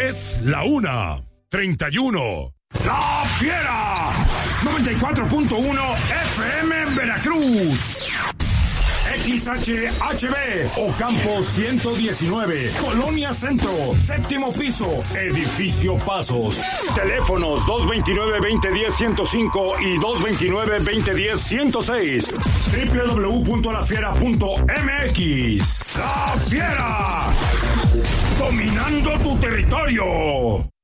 Es la 1:31. ¡La Fiera! 94.1 FM en Veracruz. XHHB, Ocampo 119, Colonia Centro, séptimo piso, Edificio Pasos. Teléfonos 229-2010-105 y 229-2010-106. www.lafiera.mx. ¡La Fiera! Dominando tu territorio.